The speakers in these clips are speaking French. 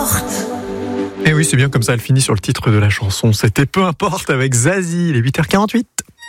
importe. Et oui, c'est bien comme ça, elle finit sur le titre de la chanson. C'était Peu importe avec Zazie, il est 8h48.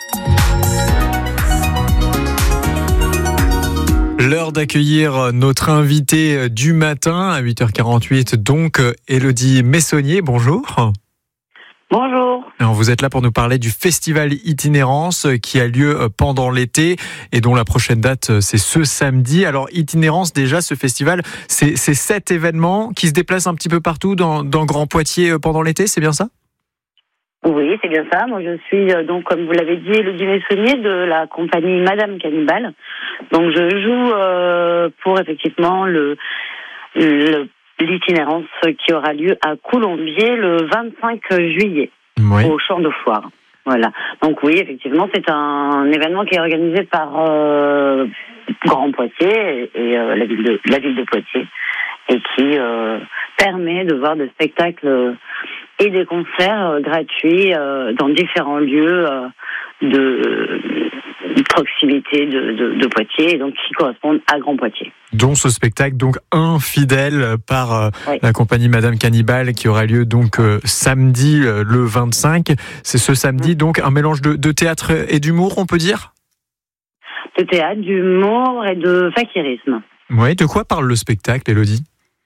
L'heure d'accueillir notre invité du matin à 8h48, donc Élodie Messonnier, bonjour. Bonjour. Alors vous êtes là pour nous parler du festival Itinérance qui a lieu pendant l'été et dont la prochaine date c'est ce samedi. Alors Itinérance, déjà ce festival, c'est 7 événements qui se déplacent un petit peu partout dans Grand Poitiers pendant l'été, c'est bien ça ? Oui, c'est bien ça. Moi, je suis donc, comme vous l'avez dit, Élodie Messonnier de la compagnie Madame Cannibale. Donc, je joue pour effectivement l'itinérance qui aura lieu à Coulombiers le 25 juillet au Champ de Foire. Voilà. Donc oui, effectivement, c'est un événement qui est organisé par Grand Poitiers et la ville de Poitiers et qui permet de voir des spectacles et des concerts gratuits dans différents lieux de proximité de Poitiers, et donc qui correspondent à Grand Poitiers. Dont ce spectacle, donc Infidèle, par la compagnie Madame Cannibale, qui aura lieu donc samedi le 25. C'est ce samedi, donc un mélange de théâtre et d'humour, on peut dire ? De théâtre, d'humour et de fakirisme. Oui, de quoi parle le spectacle, Élodie ?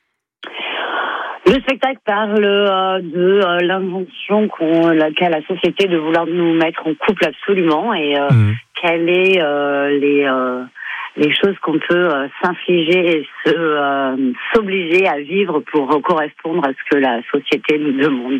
Le spectacle parle de l'invention qu'a la société de vouloir nous mettre en couple absolument et quelles est les choses qu'on peut s'infliger et s'obliger à vivre pour correspondre à ce que la société nous demande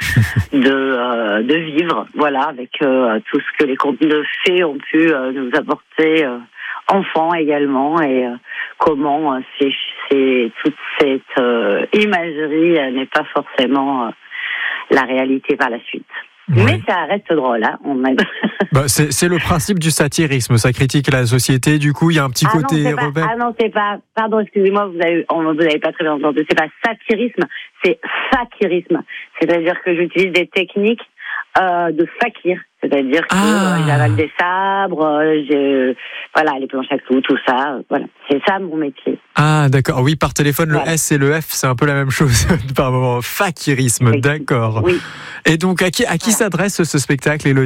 de vivre. Voilà, avec tout ce que les contes de fées ont pu nous apporter. Enfants également, et comment toute cette imagerie n'est pas forcément la réalité par la suite. Ouais. Mais ça reste drôle, hein. C'est le principe du satirisme, ça critique la société, du coup il y a un petit côté rebelle. C'est pas, pardon, excusez-moi, vous avez pas très bien entendu, c'est pas satirisme, c'est fakirisme. C'est-à-dire que j'utilise des techniques de fakir, c'est-à-dire que j'avale des sabres, les planches à clous, tout ça, voilà. C'est ça mon métier. Ah d'accord, oui, par téléphone, le S et le F, c'est un peu la même chose par moment. Fakirisme, d'accord. Oui. Et donc à qui s'adresse ce spectacle, Élodie ?